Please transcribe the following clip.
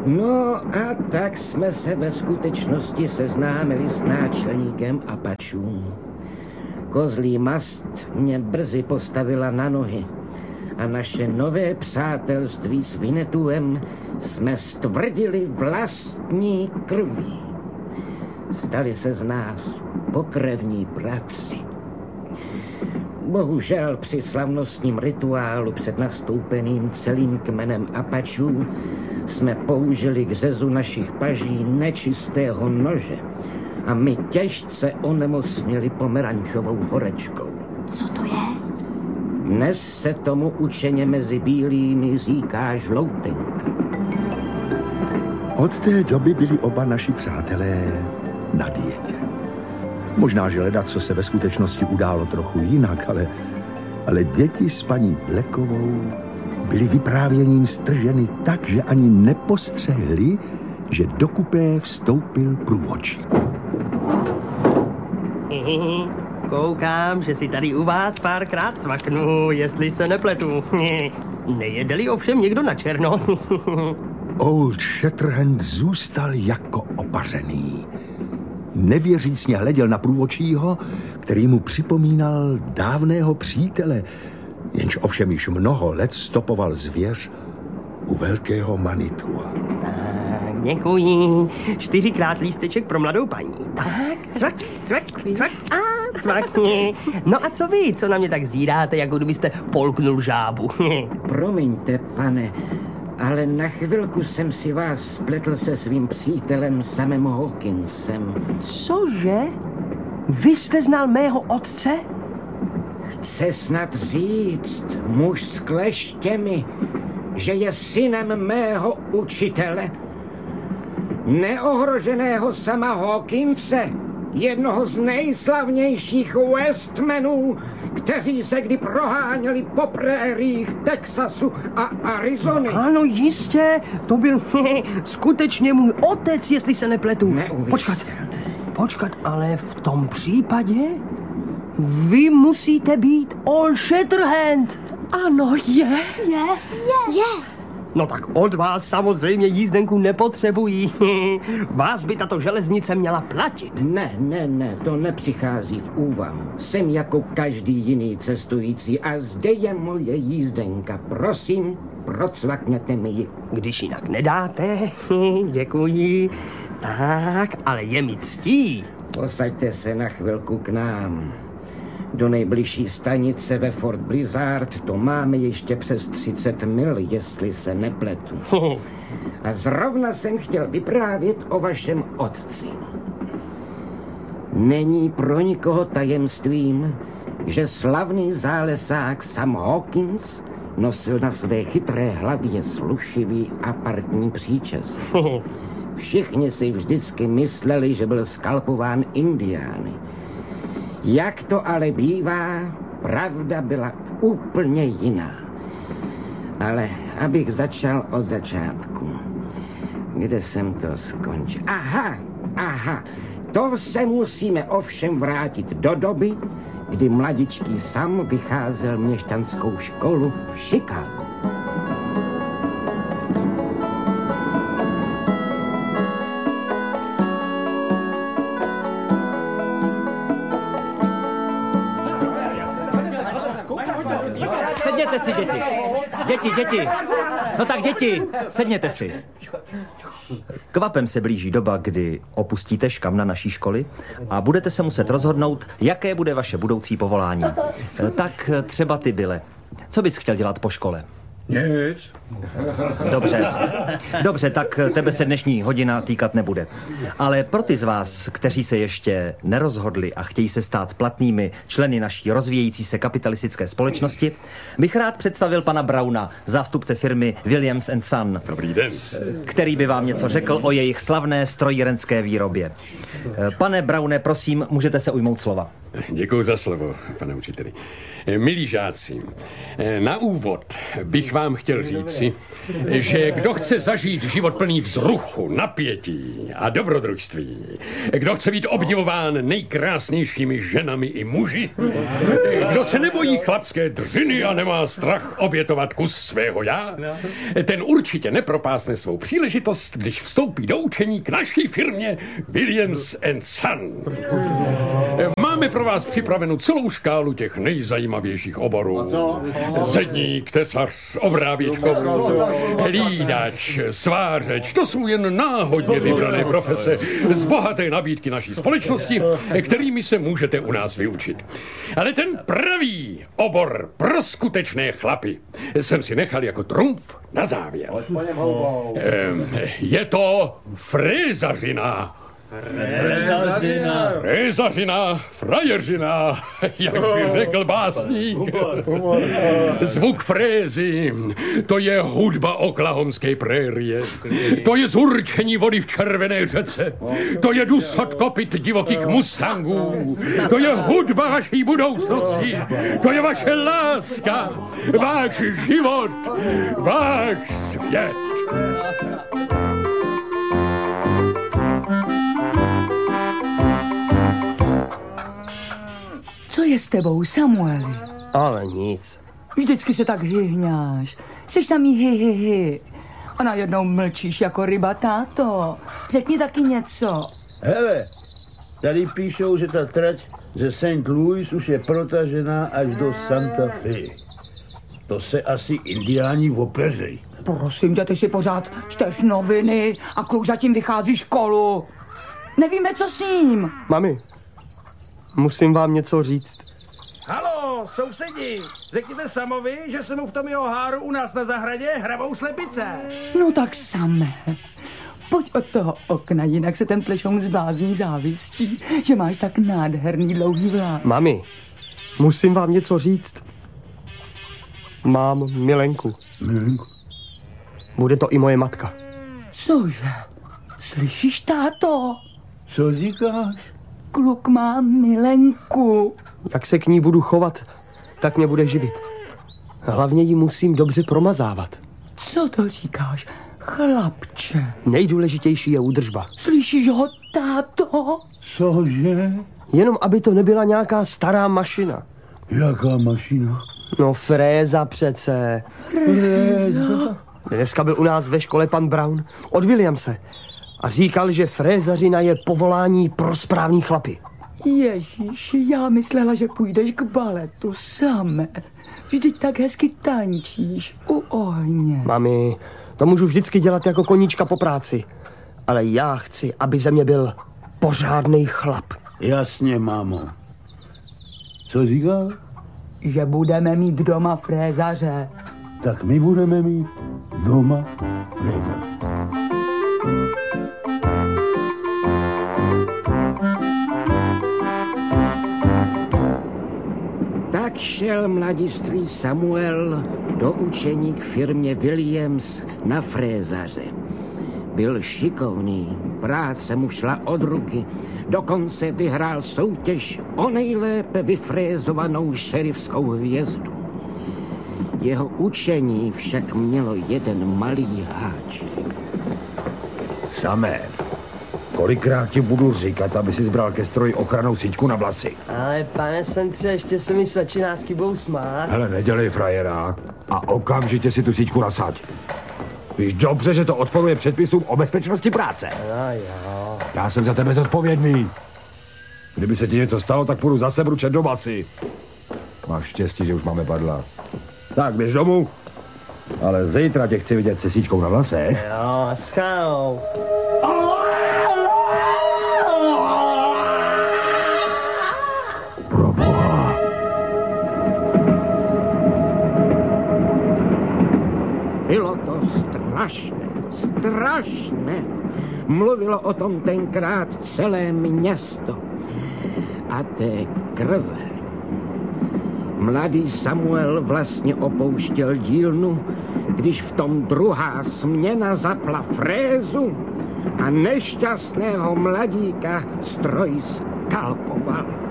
No a tak jsme se ve skutečnosti seznámili s náčelníkem Apačů. Kozlí mast mě brzy postavila na nohy a naše nové přátelství s Vinetuem jsme stvrdili vlastní krví. Stali se z nás pokrevní bratři. Bohužel při slavnostním rituálu před nastoupeným celým kmenem Apačů jsme použili k řezu našich paží nečistého nože a my těžce onemocněli pomerančovou horečkou. Co to je? Dnes se tomu učeně mezi bílými říká žloutenka. Od té doby byli oba naši přátelé na dietě. Možná, že leda, co se ve skutečnosti událo trochu jinak, ale děti s paní Blekovou byly vyprávěním strženy tak, že ani nepostřehli, že do kupé vstoupil průvodčí. Koukám, že si tady u vás párkrát cvaknu, jestli se nepletu. Nejede-li ovšem někdo na černo. Old Shatterhand zůstal jako opařený. Nevěřícně hleděl na průvodčího, který mu připomínal dávného přítele, jenž ovšem již mnoho let stopoval zvěř u velkého Manitua. Tak, děkuji. 4krát lísteček pro mladou paní. Tak, cvak. A cvakni. No a co vy? Co na mě tak zíráte, jako kdybyste polknul žábu? Promiňte, pane, ale na chvilku jsem si vás spletl se svým přítelem samým Hawkinsem. Cože? Vy jste znal mého otce? Chce snad říct muž s kleštěmi, že je synem mého učitele? Neohroženého sama Hawkinse, jednoho z nejslavnějších Westmenů, kteří se kdy proháněli po prériích Texasu a Arizony. Ano, jistě, to byl skutečně můj otec, jestli se nepletu. Počkat, ale v tom případě vy musíte být Old Shatterhand. Ano, je. No tak od vás samozřejmě jízdenku nepotřebují. Vás by tato železnice měla platit. Ne, to nepřichází v úvahu. Jsem jako každý jiný cestující a zde je moje jízdenka. Prosím, procvakněte mi ji. Když jinak nedáte, děkuji. Tak, ale je mi ctí. Posaďte se na chvilku k nám. Do nejbližší stanice ve Fort Blizzard to máme ještě přes 30 mil, jestli se nepletu. A zrovna jsem chtěl vyprávět o vašem otci. Není pro nikoho tajemstvím, že slavný zálesák Sam Hawkins nosil na své chytré hlavě slušivý apartní příčes. Všichni si vždycky mysleli, že byl skalpován indiány. Jak to ale bývá, pravda byla úplně jiná. Ale abych začal od začátku. Kde jsem to skončil? Aha. To se musíme ovšem vrátit do doby, kdy mladičký Sam vycházel měšťanskou školu v Chicagu. Sedněte si, děti. Děti. No tak, děti, sedněte si. Kvapem se blíží doba, kdy opustíte škamna naší školy a budete se muset rozhodnout, jaké bude vaše budoucí povolání. Tak třeba ty, Bille. Co bys chtěl dělat po škole? Nic. Dobře, tak tebe se dnešní hodina týkat nebude. Ale pro ty z vás, kteří se ještě nerozhodli a chtějí se stát platnými členy naší rozvíjející se kapitalistické společnosti, bych rád představil pana Browna, zástupce firmy Williams & Son. Dobrý den. Který by vám něco řekl o jejich slavné strojírenské výrobě. Pane Browne, prosím, můžete se ujmout slova. Děkuji za slovo, pane učiteli. Milí žáci, na úvod bych vám chtěl říci, že kdo chce zažít život plný vzruchu, napětí a dobrodružství, kdo chce být obdivován nejkrásnějšími ženami i muži, kdo se nebojí chlapské dřiny a nemá strach obětovat kus svého já, ten určitě nepropásne svou příležitost, když vstoupí do učení k naší firmě Williams & Son. Máme pro vás připravenou celou škálu těch nejzajímavějších oborů. Zedník, tesař, obráběčkový, hlídač, svářeč, to jsou jen náhodně vybrané profese z bohaté nabídky naší společnosti, kterými se můžete u nás vyučit. Ale ten pravý obor pro skutečné chlapy jsem si nechal jako trumf na závěr. Je to frézařina. Frézařina, frajeřina, jak by řekl básník. Zvuk frézy, to je hudba oklahomské prérie. To je zurčení vody v červené řece. To je dusot kopyt divokých mustangů. To je hudba vaší budoucnosti. To je vaše láska, váš život, váš svět. Co je s tebou, Samueli? Ale nic. Vždycky se tak hyhňáš. Jsi samý hy. A najednou mlčíš jako ryba, táto. Řekni taky něco. Hele, tady píšou, že ta trať ze St. Louis už je protažená až do Santa Fe. To se asi indiáni opeřej. Prosím tě, ty si pořád čteš noviny a kluk zatím vychází školu. Nevíme, co s ním. Mami, musím vám něco říct. Halo, sousedi, řekněte Samovi, že se mu v tom jeho háru u nás na zahradě hrabou slepice. No tak samé. Pojď od toho okna, jinak se ten plešoun zblázní závistí, že máš tak nádherný dlouhý vlás. Mami, musím vám něco říct. Mám milenku. Milenku? Bude to i moje matka. Cože? Slyšíš, táto? Co říkáš? Kluk má milenku. Jak se k ní budu chovat, tak mě bude živit. Hlavně ji musím dobře promazávat. Co to říkáš, chlapče? Nejdůležitější je údržba. Slyšíš ho, táto? Cože? Jenom aby to nebyla nějaká stará mašina. Jaká mašina? No fréza přece. Fréza? Dneska byl u nás ve škole pan Brown od Williamse a říkal, že frézařina je povolání pro správný chlapy. Ježíši, já myslela, že půjdeš k baletu samé. Vždyť tak hezky tančíš u ohně. Mami, to můžu vždycky dělat jako koníčka po práci. Ale já chci, aby ze mě byl pořádnej chlap. Jasně, mámo. Co říkáš? Že budeme mít doma frézaře. Tak my budeme mít doma frézaře. Tak šel mladistvý Samuel do učení k firmě Williams na frézaře. Byl šikovný, práce mu šla od ruky, dokonce vyhrál soutěž o nejlépe vyfrézovanou šerifskou hvězdu. Jeho učení však mělo jeden malý háček. Samé, kolikrát ti budu říkat, aby si zbral ke stroji ochrannou síťku na vlasy? Ale pane Sentře, ještě se mi svačinářky budou smát. Hele, nedělej frajera a okamžitě si tu síťku nasaď. Víš dobře, že to odporuje předpisům o bezpečnosti práce. No jo. Já jsem za tebe zodpovědný. Kdyby se ti něco stalo, tak půjdu zase bručet do basy. Máš štěstí, že už máme padla. Tak, běž domů. Ale zítra tě chci vidět se síťkou na vlasech. Jo, schál. Proboha. Bylo to strašné. Mluvilo o tom tenkrát celé město. A té krve. Mladý Samuel vlastně opouštěl dílnu, když v tom druhá směna zapla frézu a nešťastného mladíka stroj skalpoval.